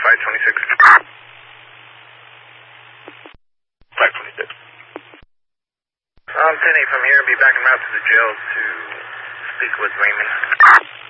526. 526. I'm 10-8 from here. Be back en route to the jail to speak with Raymond.